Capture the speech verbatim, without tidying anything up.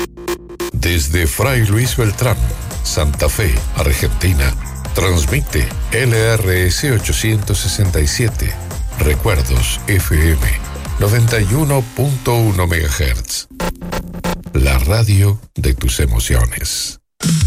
Desde Fray Luis Beltrán, Santa Fe, Argentina, transmite L R S ochocientos sesenta y siete, Recuerdos F M, noventa y uno punto uno megahertz. La radio de tus emociones.